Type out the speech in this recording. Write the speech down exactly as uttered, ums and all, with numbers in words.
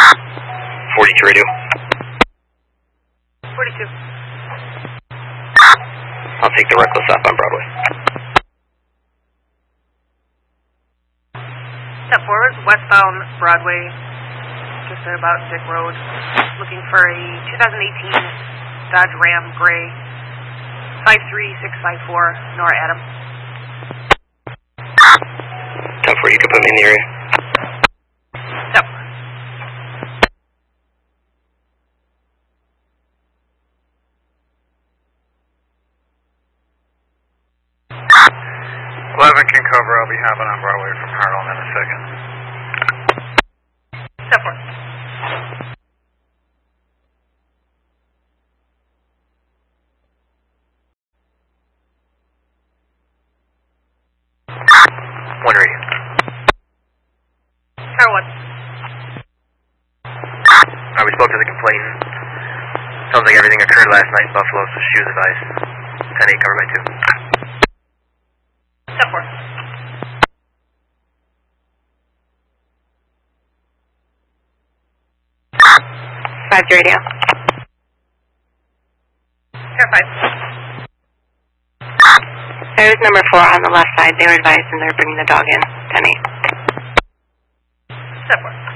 forty-two radio. forty-two. I'll take the reckless up on Broadway. Step forward, westbound Broadway, just about Dick Road. Looking for a two thousand eighteen Dodge Ram Gray, five three six five four, Nora Adam. ten four, you can put me in the area. Step. eleven can cover, I'll be hopping on Broadway from Harlem in a second. Step four. One radio. Tower one. Uh, we spoke to the complainant. Sounds like everything occurred last night in Buffalo, so she was advised. ten eight, cover by two. Step four. five radio. Tower five. There was number four on the left side. They were advised and they're bringing the dog in. ten eight. Step four.